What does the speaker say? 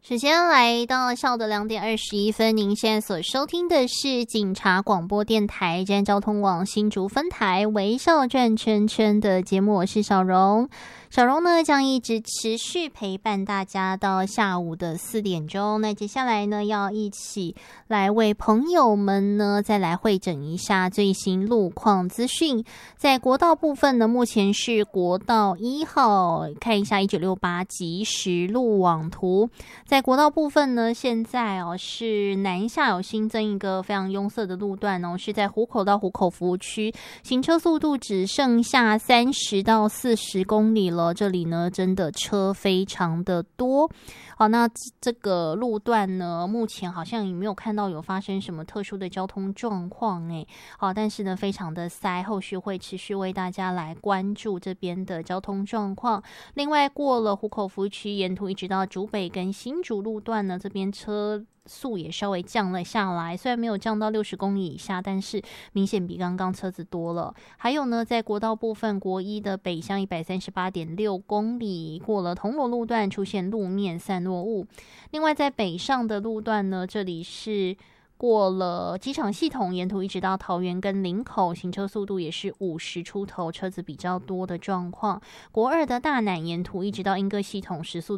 时间来到下午的2:21，您现在所收听的是警察广播电台站交通网新竹分台微笑转圈圈的节目，我是小荣。小荣呢将一直持续陪伴大家到下午的4点钟。那接下来呢要一起来为朋友们呢再来汇整一下最新路况资讯。在国道部分呢，目前是国道1号，看一下1968即时路网图。在国道部分呢，现在是南下有新增一个非常拥塞的路段是在湖口到湖口服务区，行车速度只剩下30到40公里了。这里呢真的车非常的多。好，那这个路段呢目前好像也没有看到有发生什么特殊的交通状况好，但是呢非常的塞，后续会持续为大家来关注这边的交通状况。另外过了湖口服务区，沿途一直到竹北跟新竹路段呢，这边车速也稍微降了下来，虽然没有降到60公里以下，但是明显比刚刚车子多了。还有呢，在国道部分，国一的北向138.6公里，过了铜锣路段出现路面散落雾。另外在北上的路段呢，这里是过了机场系统，沿途一直到桃园跟林口，行车速度也是50出头，车子比较多的状况。国二的大南沿途一直到莺歌系统，时速